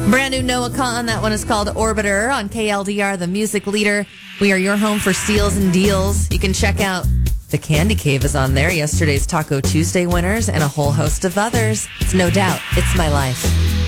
Brand new Noah Khan. That one is called Orbiter on KLDR, the music leader. We are your home for steals and deals. You can check out The Candy Cave is on there. Yesterday's Taco Tuesday winners and a whole host of others. It's No Doubt. It's My Life.